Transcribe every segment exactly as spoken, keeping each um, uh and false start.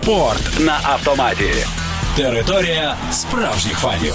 Спорт на автоматі. Територія справжніх фанів.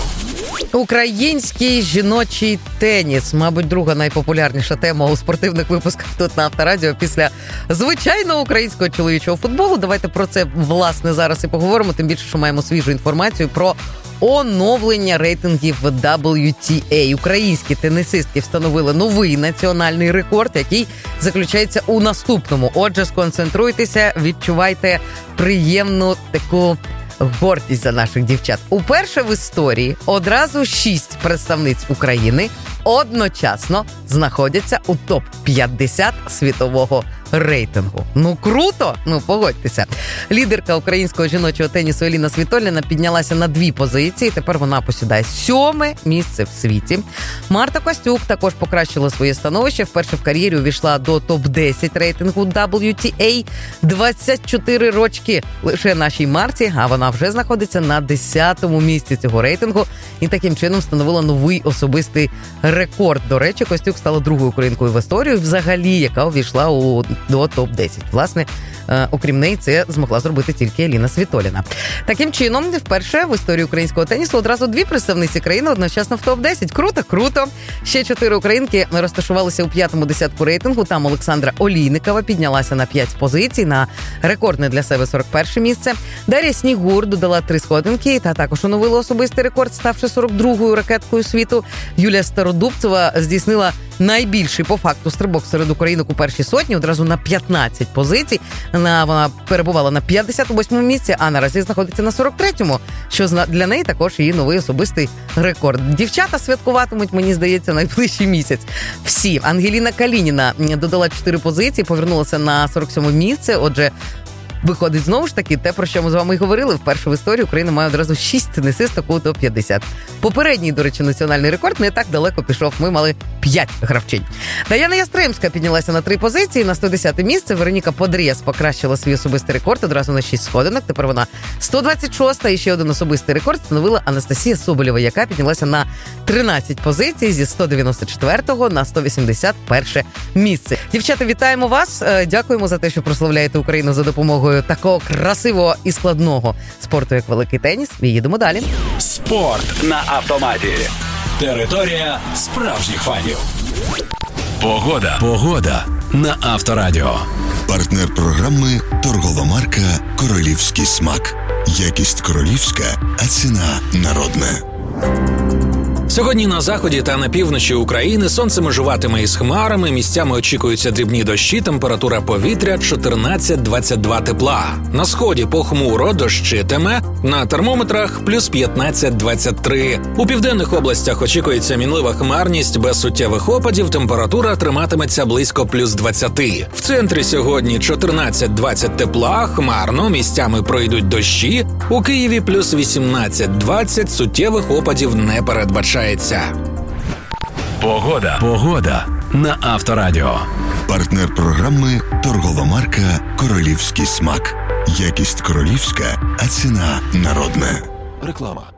Український жіночий теніс. Мабуть, друга найпопулярніша тема у спортивних випусках тут на Авторадіо після звичайного українського чоловічого футболу. Давайте про це, власне, зараз і поговоримо. Тим більше, що маємо свіжу інформацію про оновлення рейтингів дабл ю ті ей. Українські тенісистки встановили новий національний рекорд, який заключається у наступному. Отже, сконцентруйтеся, відчувайте приємну таку гордість за наших дівчат. Уперше в історії одразу шість представниць України одночасно знаходяться у топ п'ятдесят світового рейтингу. Ну, круто! Ну, погодьтеся. Лідерка українського жіночого тенісу Еліна Світоліна піднялася на дві позиції. Тепер вона посідає сьоме місце в світі. Марта Костюк також покращила своє становище. Вперше в кар'єрі увійшла до топ десять рейтингу дабл ю ті ей. двадцять чотири рочки лише нашій Марті, а вона вже знаходиться на десятому місці цього рейтингу і таким чином встановила новий особистий рекорд. До речі, Костюк стала другою українкою в історії взагалі, яка увійшла у до топ десять. Власне, е, окрім неї, це змогла зробити тільки Еліна Світоліна. Таким чином, вперше в історії українського тенісу одразу дві представниці країни одночасно в топ десять. Круто, круто! Ще чотири українки розташувалися у п'ятому десятку рейтингу. Там Олександра Олійникова піднялася на п'ять позицій, на рекордне для себе сорок перше місце. Дар'я Снігур додала три сходинки та також оновила особистий рекорд, ставши сорок другою ракеткою світу. Юлія Стародубцева здійснила найбільший по факту стрибок серед українок у першій сотні, одразу на п'ятнадцять позицій. Вона перебувала на п'ятдесят восьмому місці, а наразі знаходиться на сорок третьому, що для неї також її новий особистий рекорд. Дівчата святкуватимуть, мені здається, найближчий місяць. Всі. Ангеліна Калініна додала чотири позиції, повернулася на сорок сьоме місце, отже, виходить знову ж таки те, про що ми з вами і говорили. Вперше в історії Україна має одразу шість тенісисток у топ п'ятдесят. Попередній, до речі, національний рекорд не так далеко пішов. Ми мали п'ять гравчинь. Даяна Ястремська піднялася на три позиції, на сто десяте місце. Вероніка Подрєс покращила свій особистий рекорд одразу на шість сходинок. Тепер вона сто двадцять шоста, і ще один особистий рекорд встановила Анастасія Соболєва, яка піднялася на тринадцять позицій зі сто дев'яносто четвертого на сто вісімдесят перше місце. Дівчата, вітаємо вас. Дякуємо за те, що прославляєте Україну за допомогою такого красивого і складного спорту, як великий теніс. І їдемо далі. Спорт на автоматі. Територія справжніх фанів. Погода. Погода на Авторадіо. Партнер програми – торгова марка «Королівський смак». Якість королівська, а ціна народна. Сьогодні на заході та на півночі України сонце межуватиме із хмарами, місцями очікуються дрібні дощі, температура повітря чотирнадцять двадцять два тепла. На сході похмуро, дощитиме, на термометрах плюс п'ятнадцять двадцять три. У південних областях очікується мінлива хмарність без суттєвих опадів, температура триматиметься близько плюс двадцять. В центрі сьогодні чотирнадцять двадцять тепла, хмарно, місцями пройдуть дощі, у Києві плюс вісімнадцять двадцять, суттєвих опадів не передбачається. Погода. Погода на Авторадіо. Партнер програми – торгова марка «Королівський смак». Якість королівська, а ціна народна. Реклама.